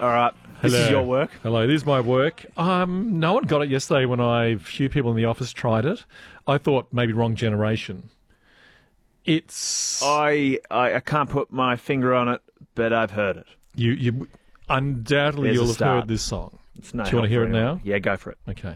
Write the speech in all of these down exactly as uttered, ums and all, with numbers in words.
All right. This Hello. is your work. Hello, this is my work. Um, no one got it yesterday when I, a few people in the office tried it. I thought maybe wrong generation. It's... I, I I can't put my finger on it, but I've heard it. You, you undoubtedly There's a you'll have start. heard this song. It's no Do you want to hear help it for now? anyone. Yeah, go for it. Okay.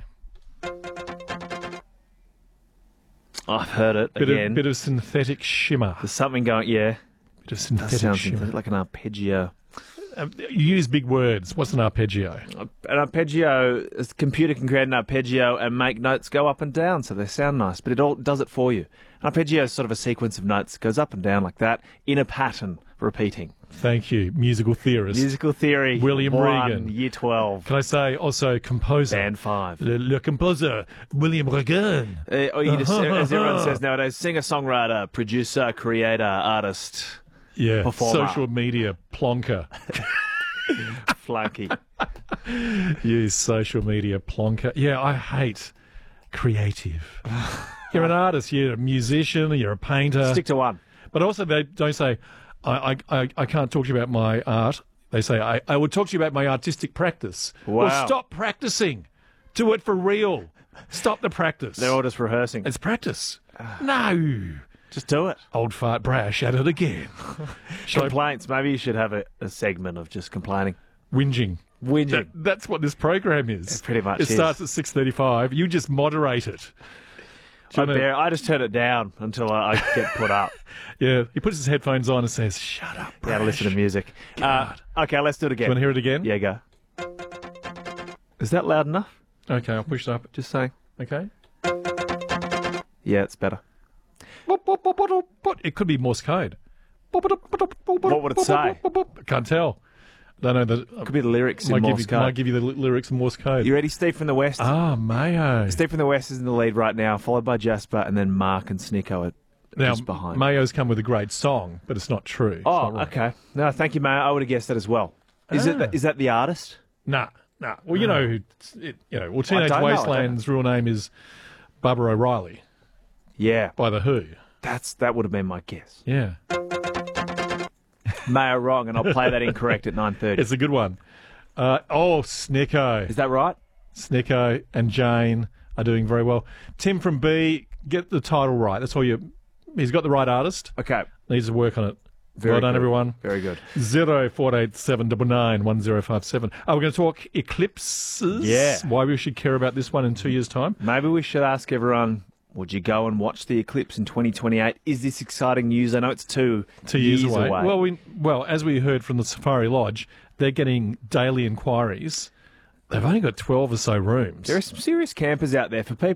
I've heard it Bit again. of, bit of synthetic shimmer. There's something going. Yeah, Bit of that synthetic sounds shimmer. like an arpeggio. Um, you use big words. What's an arpeggio? An arpeggio, a computer can create an arpeggio and make notes go up and down so they sound nice, but it all does it for you. An arpeggio is sort of a sequence of notes that goes up and down like that in a pattern, repeating. Thank you, musical theorist. Musical theory. William one, Regan. Year twelve. Can I say also composer? Band five. Le, le composer, William Regan. Uh, or you just, as everyone says nowadays, singer, songwriter, producer, creator, artist, Yeah, performer. social media plonker. flunky. Use social media plonker. Yeah, I hate creative. You're an artist, you're a musician, you're a painter. Stick to one. But also they don't say, I, I, I, I can't talk to you about my art. They say, I, I will talk to you about my artistic practice. Well, Wow. stop practicing. Do it for real. Stop the practice. They're all just rehearsing. It's practice. No. Just do it. Old fart brash at it again. Shall I- Complaints. Maybe you should have a, a segment of just complaining. Whinging. Whinging. That, that's what this program is. It pretty much It is. starts at six thirty-five. You just moderate it. Do I, you wanna- bear, I just turn it down until I, I get put up. Yeah, he puts his headphones on and says, shut up, Yeah, to listen to music. Uh, okay, let's do it Do you again. want to hear it again? Yeah, go. Is that loud enough? Okay, I'll push it up. Just saying. Okay. Yeah, it's better. It could be Morse code. What would it say? I can't tell. I don't know. The, Could be the lyrics in might, give Morse you, code. might give you the li- lyrics in Morse code. You ready, Steve from the West? Ah, Mayo. Steve from the West is in the lead right now, followed by Jasper, and then Mark and Snicko are Now, just behind. Mayo's come with a great song, but it's not true. It's oh, not right. okay. No, thank you, Mayo. I would have guessed that as well. Is it? Ah. Is that the artist? Nah, nah. Well, you know, who- it, you know. Well, Teenage don't know, I don't Wasteland's real name is Barbara O'Reilly Yeah, by the Who. that's that would have been my guess. Yeah, Mayo wrong, and I'll play that incorrect at nine thirty. it's a good one. Uh, oh, Snicko. Is that right? Snicko and Jane are doing very well. Tim from B, get the title right. That's all you. He's got the right artist. Okay. Needs to work on it. Very well done, good. everyone. Very good. Zero four eight seven nine nine one zero five seven. Oh, we're going to talk eclipses. Yeah. Why we should care about this one in two years' time. Maybe we should ask everyone, would you go and watch the eclipse in twenty twenty-eight? Is this exciting news? I know it's two, Two years, away. Well, we well as we heard from the Safari Lodge, they're getting daily inquiries. They've only got twelve or so rooms. there are some serious campers out there. For people